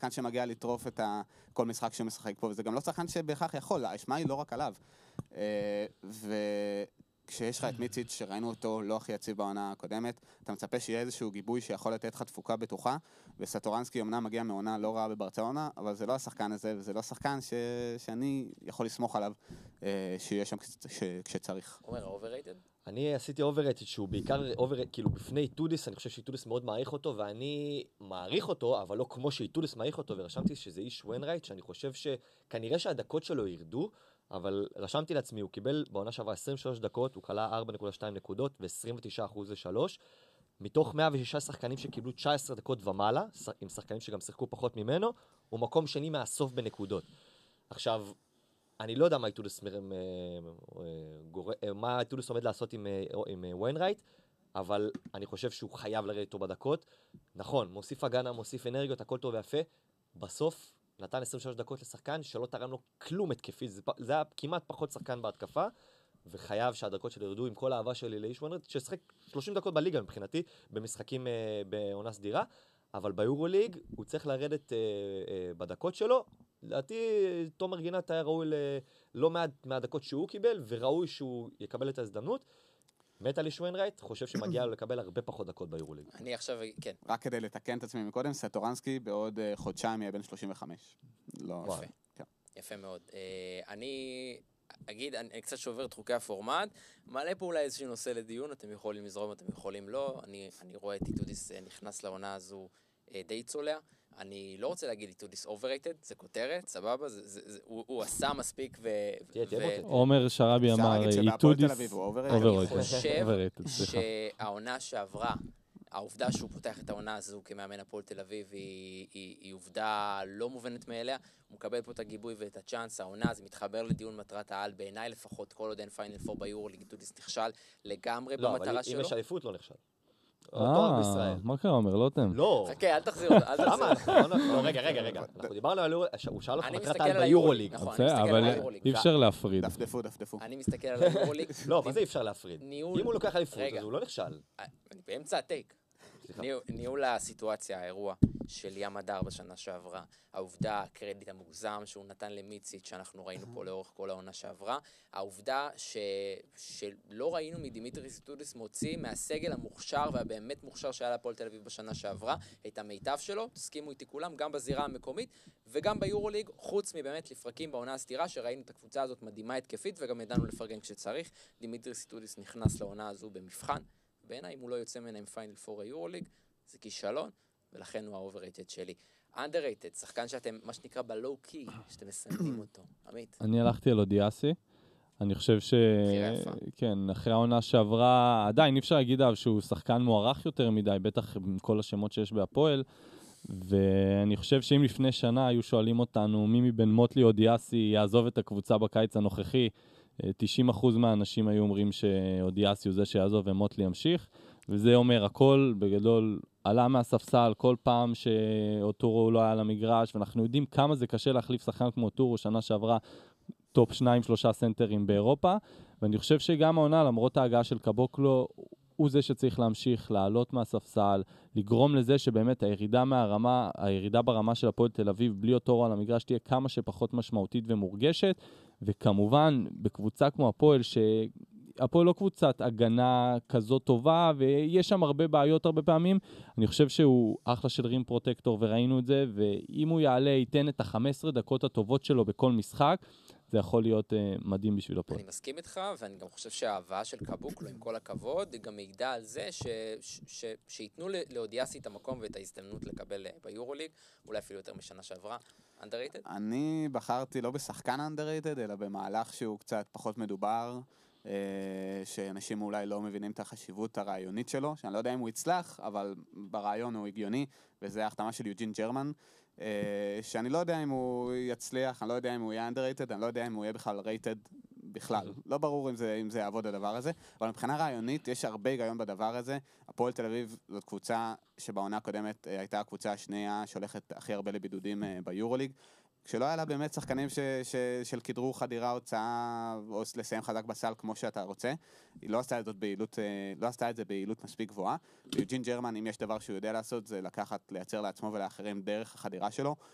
שחקן שמגיע לטרוף את כל משחק שהוא משחק פה, וזה גם לא שחקן שבהכרח יכול, האשמה היא לא רק עליו. כשיש לך את מיציץ' שראינו אותו לא הכי יציב בעונה הקודמת, אתה מצפה שיהיה איזשהו גיבוי שיכול לתת לך תפוקה בטוחה, וסטורנסקי אמנם מגיע מעונה לא רעה בברצלונה, אבל זה לא השחקן הזה, וזה לא השחקן שאני יכול לסמוך עליו שיהיה שם כשצריך. אומר, overrated? אני עשיתי overrated שהוא בעיקר כאילו בפני טודיס, אני חושב שטודיס מאוד מעריך אותו, ואני מעריך אותו, אבל לא כמו שטודיס מעריך אותו, ורשמתי שזה איש ווינרייט, שאני חושב שכנראה שהדקות שלו ירדו, אבל רשמתי לעצמי, הוא קיבל בעונה שעברה 23 דקות, הוא קלה 4.2 נקודות ו-29% ל-3, מתוך 106 שחקנים שקיבלו 19 דקות ומעלה, עם שחקנים שגם שיחקו פחות ממנו, הוא מקום שני מהסוף בנקודות. עכשיו, אני לא יודע מה טודיס עומד לעשות עם ווינרייט, אבל אני חושב שהוא חייב לרדת איתו בדקות. נכון, מוסיף הגנה, מוסיף אנרגיות, הכל טוב ויפה. בסוף נתן 23 דקות לשחקן שלא תרם לו כלום התקפי, זה היה כמעט פחות שחקן בהתקפה, וחייב שהדקות שלו ירדו עם כל האהבה שלי לאיש ווינרייט, ששחק 30 דקות בליגה מבחינתי, במשחקים בעונה סדירה, אבל ביורוליג הוא צריך לרדת בדקות שלו. לדעתי, תומר גינת היה ראוי לא מעט מהדקות שהוא קיבל, וראוי שהוא יקבל את ההזדמנות. מת על איש ווינרייט, חושב שמגיע לו לקבל הרבה פחות דקות ביורוליג. אני עכשיו, כן. רק כדי לתקן את עצמי מקודם, סטורנסקי בעוד חודשיים יהיה בן 35. לא, יפה. כן. יפה מאוד. אני אגיד, אני קצת שובר את חוקי הפורמט, מעלה פה אולי איזשהו נושא לדיון, אתם יכולים לזרום, אתם יכולים לא. אני רואה את טודיס נכנס לעונה הזו די צולע. אני לא רוצה להגיד טודיס overrated, זה כותרת, סבבה, הוא עשה מספיק עומר שרבי אמר, טודיס אני חושב שהעונה שעברה, העובדה שהוא פותח את העונה הזו כמאמן הפועל תל אביב היא עובדה לא מובנת מאליה, הוא מקבל פה את הגיבוי ואת הצ'אנס, העונה הזו מתחבר לדיון מטרת העל, בעיניי לפחות כל עוד אין פיינל 4 ביורוליג, טודיס נכשל לגמרי במטרה שלו. לא, אבל אם יש אליפות לא נכשל. מה קרה אומר? לא אתם. לא. חכה, אל תחזיר אותו. למה? רגע. אנחנו דיברנו על הוא שאל אותך מטרת העל ביורוליג. אבל אי אפשר להפריד. דפדפו. אני מסתכל על היורוליג. לא, מה זה אי אפשר להפריד? אם הוא לוקח אליפות, אז הוא לא נכשל. אני באמצע הטייק. ניהול הסיטואציה, האירוע של ים הדר בשנה שעברה, העובדה, הקרדיט המוגזם שהוא נתן למיציץ' שאנחנו ראינו פה לאורך כל העונה שעברה, העובדה שלא ראינו מדימיטריס טודיס מוציא מהסגל המוכשר והבאמת מוכשר שהיה לפועל תל אביב בשנה שעברה, את המיטב שלו, תסכימו איתי כולם, גם בזירה המקומית וגם ביורוליג, חוץ מבאמת לפרקים בעונה הסתירה שראינו את הקבוצה הזאת מדהימה התקפית וגם ידענו לפרגן כשצריך. דימיטריס טודיס נכנס לעונה הזו במבחן, בעיניי, אם הוא לא יוצא ממנה עם פיינל 4 היורוליג, זה כישלון, ולכן הוא ה-overrated שלי. underrated, שחקן שאתם, מה שנקרא, ב-low-key, שאתם מסיימים אותו. עמית. אני הלכתי על אודיאסי. אני חושב כן, אחרי העונה שעברה, עדיין אי אפשר להגיד עליו שהוא שחקן מוערך יותר מדי, בטח עם כל השמות שיש בהפועל, ואני חושב שאם לפני שנה היו שואלים אותנו, מי מבין מוטלי אודיאסי יעזוב את הקבוצה בקיץ הנוכחי, 90% מהאנשים היו אומרים שאודיאסי הוא זה שיעזוב ומוטלי ימשיך, וזה אומר הכל בגדול עלה מהספסל כל פעם שאוטורו לא היה למגרש, ואנחנו יודעים כמה זה קשה להחליף שחקן כמו אוטורו, שנה שעברה טופ 2-3 סנטרים באירופה, ואני חושב שגם העונה, למרות ההגעה של קבוקלו, הוא זה שצריך להמשיך, לעלות מהספסל, לגרום לזה שבאמת הירידה ברמה של הפועל תל אביב, בלי אוטורו על המגרש, תהיה כמה שפחות משמעותית ומורגשת, וכמובן, בקבוצה כמו הפועל, שהפועל לא קבוצת הגנה כזאת טובה, ויש שם הרבה בעיות הרבה פעמים, אני חושב שהוא אחלה של רים פרוטקטור, וראינו את זה, ואם הוא יעלה, ייתן את ה-15 דקות הטובות שלו בכל משחק, זה יכול להיות מדהים בשביל הפועל. אני מסכים איתך, ואני גם חושב שההבאה של קבוקלו, עם כל הכבוד, היא גם מעידה על זה שיתנו לאודיאסי את המקום ואת ההזדמנות לקבל ביורוליג, אולי אפילו יותר משנה שעברה. underrated? אני בחרתי לא בשחקן underrated, אלא במהלך שהוא קצת פחות מדובר, שאנשים אולי לא מבינים את החשיבות הרעיונית שלו, שאני לא יודע אם הוא יצלח, אבל ברעיון הוא הגיוני, וזה ההחתמה של יוג'ין ג'רמן, שאני לא יודע אם הוא יצליח, אני לא יודע אם הוא יהיה underrated, אני לא יודע אם הוא יהיה בכלל rated בכלל. לא ברור אם זה יעבוד הדבר הזה, אבל מבחינה רעיונית יש הרבה היגיון בדבר הזה. הפועל תל אביב זאת קבוצה שבעונה הקודמת הייתה הקבוצה השנייה שהולכת הכי הרבה לבידודים ביורוליג, כשלא היה לה באמת שחקנים של כדרור חדירה הוצאה או לסיים חזק בסל כמו שאתה רוצה, היא לא עשתה את זה ביעילות מספיק גבוהה. ויוג'ין ג'רמן, אם יש דבר שהוא יודע לעשות, זה לייצר לעצמו ולאחרים דרך החדירה שלו.